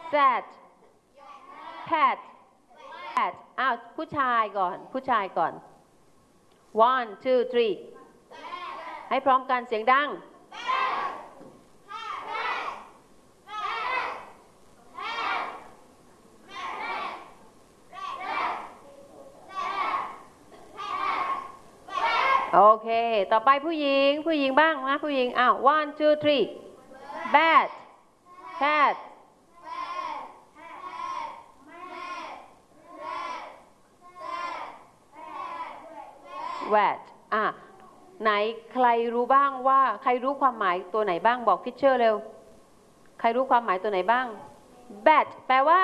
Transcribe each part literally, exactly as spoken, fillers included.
sad pet pet อ้าวผู้ชายก่อนผู้ชายก่อน one two three ให้พร้อมกันเสียงดังโอเคต่อไปผู้หญิงผู้หญิงบ้างนะผู้หญิงอ้าว one two three bat cat rat อ่ะไหนใครรู้บ้างว่าใครรู้ความหมายตัวไหนบ้างบอกทิชเชอร์เร็วใครรู้ความหมายตัวไหนบ้าง bat แปลว่า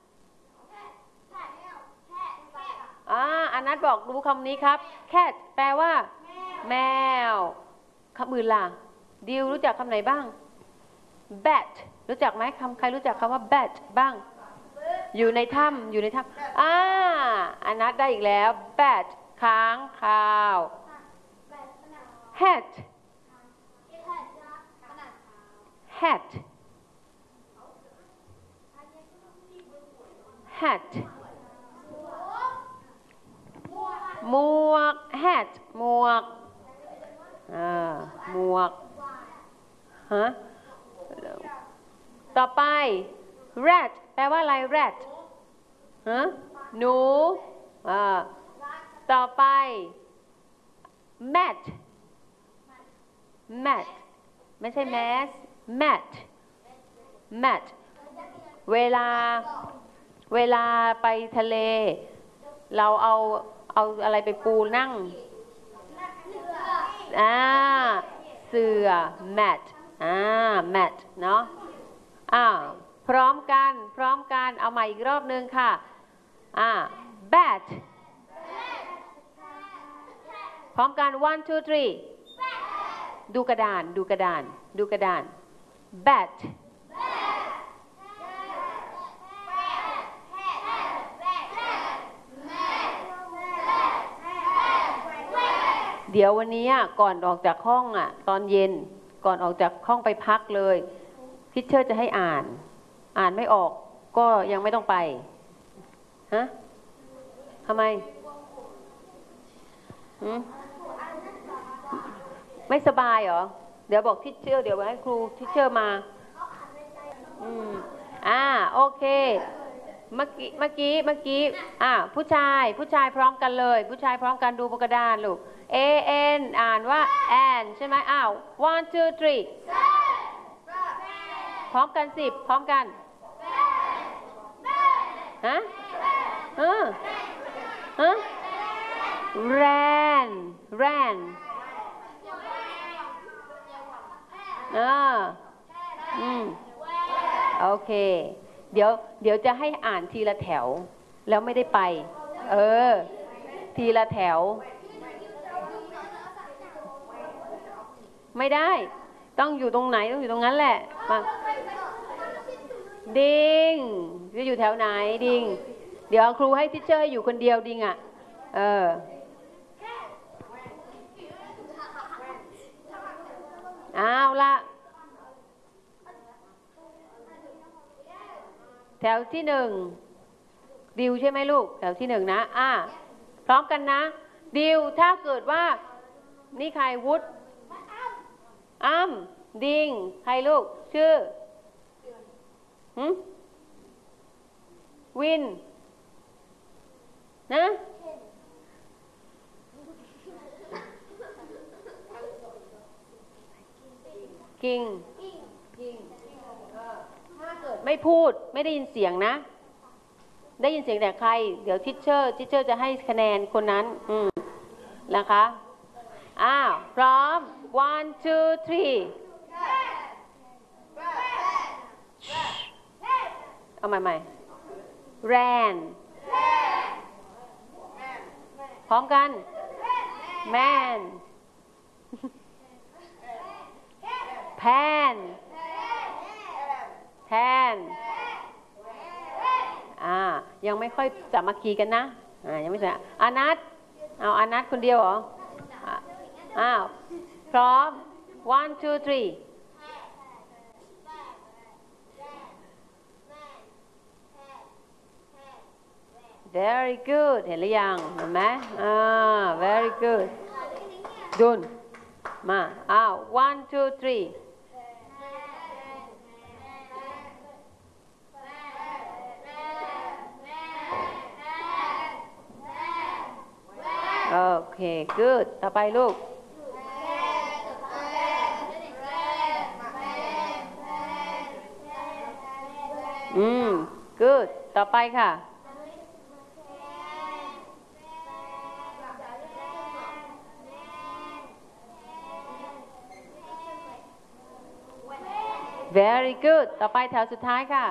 อ่าอันนัทบอกรู้คำนี้ครับ cat แปลว่าแมวคำอื่นล่ะดิวรู้จักคำไหนบ้าง bat รู้จักไหมคำใครรู้จักคำว่า bat บ้างอยู่ในถ้ำอยู่ในถ้ำอ่าอันนัทได้อีกแล้ว bat ค้างคาว hat hat hat หมวก hat หมวกอ่าหมวกฮะต่อไป rat แปลว่าอะไร rat ฮะหนูอ่าต่อไป mat mat ไม่ใช่ mass mat mat เวลาเวลาไปทะเลเราเอาเอาอะไรไปปูนั่งอ่าเสื่อ mat อ่า mat เนาะอ่าพร้อมกันพร้อมกันเอาใหม่อีกรอบนึงค่ะอ่า bat พร้อมกัน one two three ดูกระดานดูกระดานดูกระดาน bat เดี๋ยววันนี้ก่อนออกจากห้องอ่ะตอนเย็นก่อนออกจากห้องไปพักเลยทิชเชอร์จะให้อ่านอ่านไม่ออกก็ยังไม่ต้องไปฮะทำไมหืมไม่สบายเหรอเดี๋ยวบอกทิชเชอร์เดี๋ยวให้ครูทิชเชอร์มาอืมอ่าโอเคเมื่อกี้เมื่อกี้เมื่อกี้อ่าผู้ชายผู้ชายพร้อมกันเลยผู้ชายพร้อมกันดูบนกระดานลูก A N อ่านว่า N ใช่ไหมอ้าว one two three พร้อมกันสิบพร้อมกันฮะฮะฮะ ran ran อ่าอืมโอเคเดี๋ยวเดี๋ยวจะให้อ่านทีละแถวแล้วไม่ได้ไปเออทีละแถวไม่ได้ต้องอยู่ตรงไหนต้องอยู่ตรงนั้นแหละมาดิงจะอยู่แถวไหนดิงเดี๋ยวครูให้ทิชเชอร์อยู่คนเดียวดิงอ่ะเออเอาละแถวที่หนึ่งดิวใช่ไหมลูกแถวที่หนึ่งนะอ่ะพร้อมกันนะดิวถ้าเกิดว่านี่ใครวุฒิอ้ำดิงใครลูกชื่อหืมวินนะกิ่งถ้าเกิดไม่พูดไม่ได้ยินเสียงนะได้ยินเสียงแต่ใครเดี๋ยวทิชเชอร์ทิชเชอร์จะให้คะแนนคนนั้นอืมนะคะอ้าวพร้อม one two three เอาใหม่ใหม่ ran พร้อมกัน man pan pan อ่ายังไม่ค่อยสามัคคีกันนะอ่ายังไม่ใช่อานัทเอาอานัทคนเดียวเหรออ้าวพร้อม one two three very good เห็นหรือยังเห็นไหมอ่า very good ดุนมาอ้าว one two threeโอเค good ต่อไปลูกอืม good ต่อไปค่ะ very good ต่อไปแถวสุดท้ายค่ะ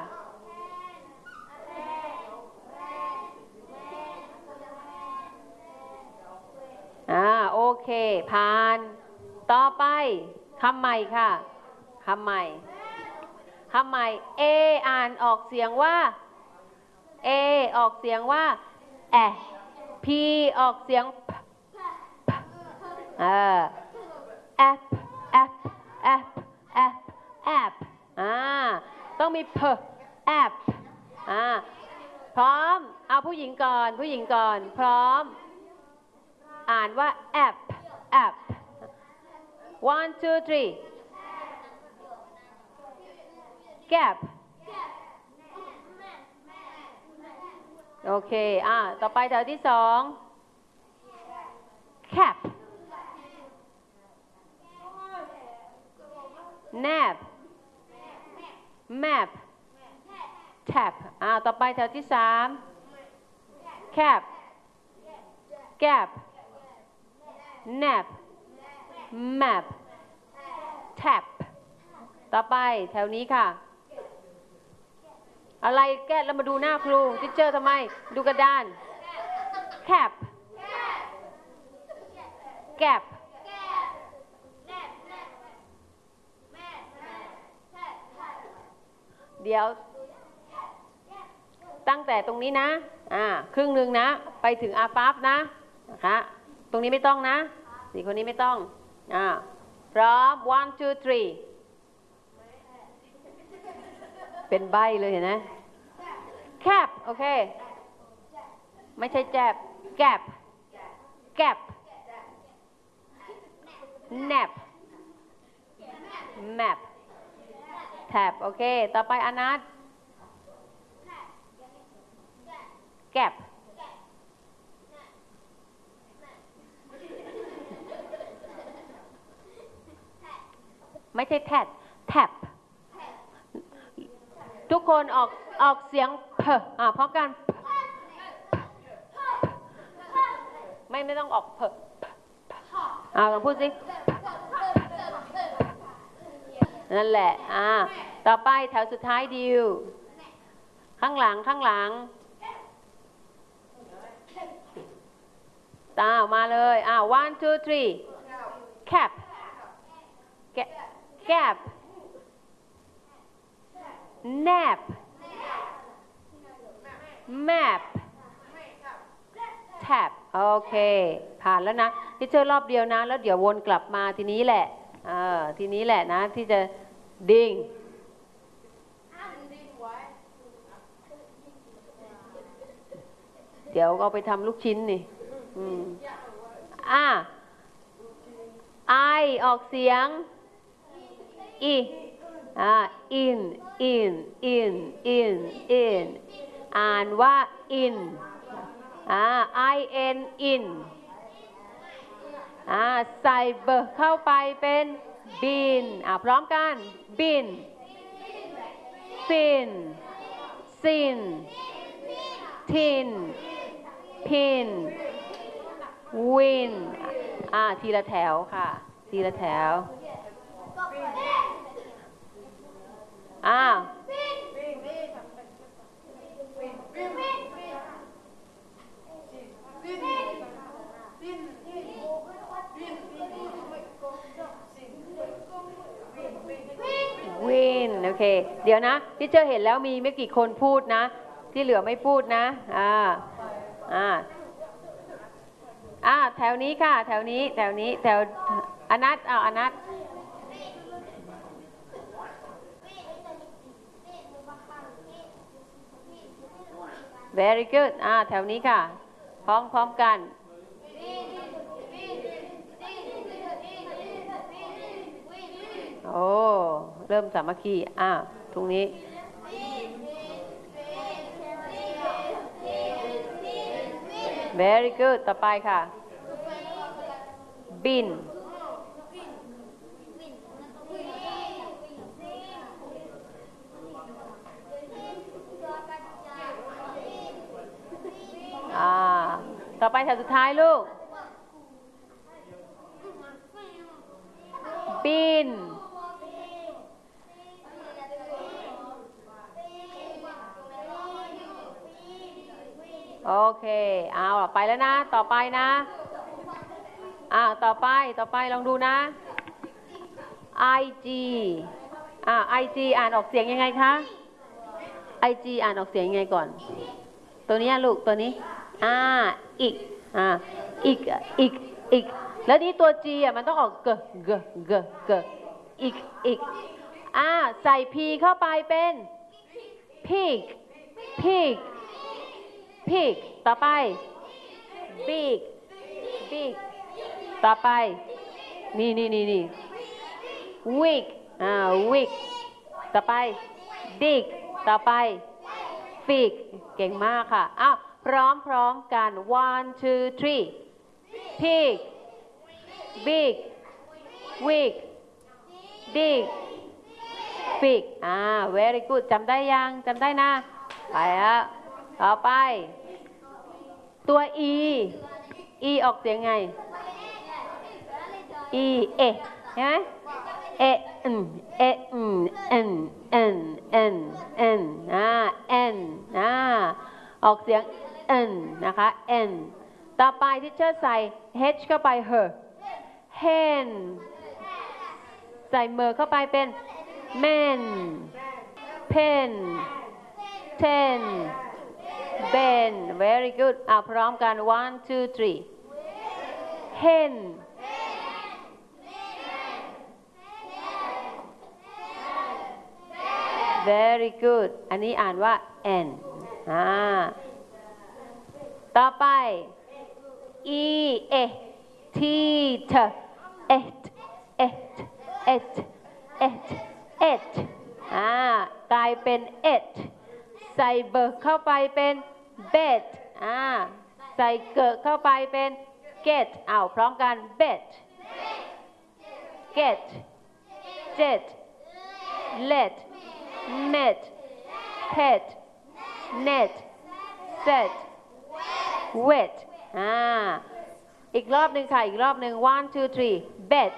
อ่าโอเคผ่านต่อไปคำใหม่ค่ะคำใหม่คำใหม่ A อ่านออกเสียงว่า A ออกเสียงว่าแอ P ออกเสียง P เออ F F F F F อ่าต้องมี P F อ่าพร้อมเอาผู้หญิงก่อนผู้หญิงก่อนพร้อมอ่านว่า F F one two three gap โอเคอ่าต่อไปแถวที่สอง cap nap map tap อ่าต่อไปแถวที่สาม cap gap nap map tap ต่อไปแถวนี้ค่ะอะไรแก้แล้วมาดูหน้าครูทิชเชอร์ทำไมดูกระดาน cap gap เดี๋ยวตั้งแต่ตรงนี้นะอ่าครึ่งหนึ่งนะไปถึงอาฟาฟนะนะคะตรงนี้ไม่ต้องนะสี่คนนี้ไม่ต้องอ่าพร้อม one two three เป็นใบเลยเห็นไหม cap โอเคไม่ใช่แจบ gap gap nap map tap โอเคต่อไปอนัท gap ไม่ใช่ tap tap ทุกคนออกออกเสียงเพอ่าพร้อมกันไม่ไม่ต้องออกเพอ่าลองพูดสินั่นแหละอ่าต่อไปแถวสุดท้ายดิวข้างหลังข้างหลังตามาเลยอ่า one two three cap gap nap map tap โอเคผ่านแล้วนะที่เจอรอบเดียวนะแล้วเดี๋ยววนกลับมาทีนี้แหละเออทีนี้แหละนะที่จะดิ่งเดี๋ยวเอาไปทำลูกชิ้นนี่อืมอ่ะ I ออกเสียง E อ่า in in in in in อ่านว่า in อ่า I N in อ่าใส่เบอร์เข้าไปเป็น bin อ่าพร้อมกัน bin fin sin tin pin win อ่าทีละแถวค่ะทีละแถวอ่าวินโอเคเดี๋ยวนะที่เจอเห็นแล้วมีไม่กี่คนพูดนะที่เหลือไม่พูดนะอ่าอ่าอ่าแถวนี้ค่ะแถวนี้แถวนี้แถวอนัทเอาอนัท very good อ่าแถวนี้ค่ะพร้อมพร้อมกันโอ้เริ่มสามัคคีอ่าตรงนี้ very good ต่อไปค่ะบินอ่าต่อไปแถวสุดท้ายลูกบินโอเคเอาไปแล้วนะต่อไปนะอ่าต่อไปต่อไปลองดูนะ I G อ่า I G อ่านออกเสียงยังไงคะ I G อ่านออกเสียงยังไงก่อนตัวนี้ลูกตัวนี้อ่าอีกอ่าอีกอีกอีกแล้วนี่ตัว G อ่ะมันต้องออกเกเกเกเกอีกอีกอ่าใส่ P เข้าไปเป็น pig pig pig ต่อไป big big ต่อไปนี่นี่นี่นี่ wig อ่า wig ต่อไป dig ต่อไป fig เก่งมากค่ะอ้าวพร้อมพร้อมกัน one two three pig big wig dig fig อ่า very good จำได้ยังจำได้นะไปแล้วต่อไปตัว e e ออกเสียงไง e เอใช่ไหมเออืมเออืม n n n n อ่า n อ่าออกเสียง n นะคะ n ต่อไปที่เชอร์ใส่ h เข้าไป her hen ใส่เมอเข้าไปเป็น men pen ten ben very good อ่าพร้อมกัน one two three hen very good อันนี้อ่านว่า n อ่าต่อไป e e teeth et et et et et อ่ากลายเป็น et ใส่เบิกเข้าไปเป็น bet อ่าใส่เกิดเข้าไปเป็น get อ้าวพร้อมกัน bet get jet let met pet net set wet อ่าอีกรอบหนึ่งค่ะอีกรอบหนึ่ง one two three bet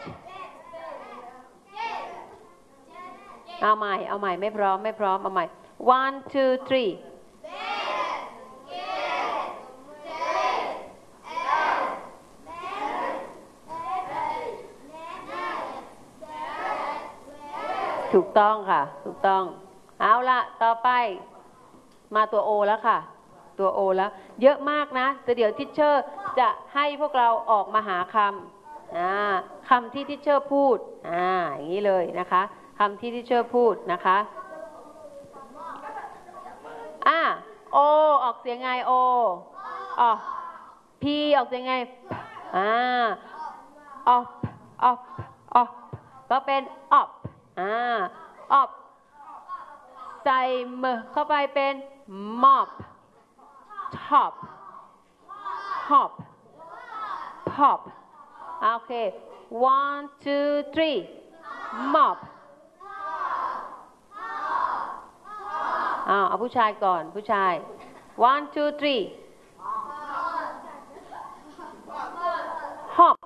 เอาใหม่เอาใหม่ไม่พร้อมไม่พร้อมเอาใหม่ one two threeถูกต้องค่ะถูกต้องเอาละต่อไปมาตัว O แล้วค่ะตัว O แล้วเยอะมากนะแต่เดี๋ยวทิชเชอร์จะให้พวกเราออกมาหาคำอ่าคำที่ทิชเชอร์พูดอ่าอย่างนี้เลยนะคะคำที่ทิชเชอร์พูดนะคะอ่า O ออกเสียงไง O อ๋อ P ออกเสียงไงอ่า op op op ก็เป็น op อ่า op ใส่เมอเข้าไปเป็น mop top hop pop โอเค one two three mop อ่าเอาผู้ชายก่อนผู้ชาย one two three hop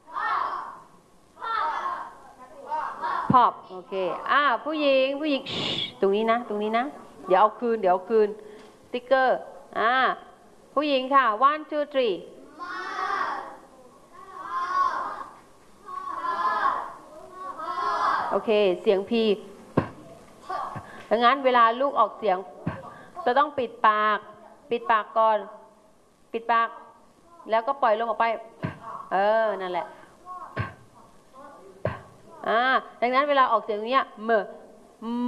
pop โอเคอ่าผู้หญิงผู้หญิงตรงนี้นะตรงนี้นะเดี๋ยวเอาคืนเดี๋ยวเอาคืนสติ๊กเกอร์อ่าผู้หญิงค่ะ one two three โอเคเสียง P ดังนั้นเวลาลูกออกเสียงจะต้องปิดปากปิดปากก่อนปิดปากแล้วก็ปล่อยลมออกไปเออนั่นแหละอ่าดังนั้นเวลาออกเสียงเนี้ยเมอ